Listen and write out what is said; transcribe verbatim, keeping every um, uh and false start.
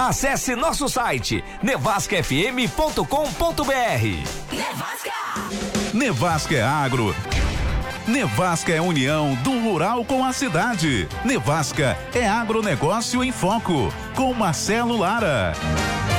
Acesse nosso site nevasca f m ponto com ponto b r. Nevasca! Nevasca é agro. Nevasca é união do rural com a cidade. Nevasca é agronegócio em foco, com Marcelo Lara.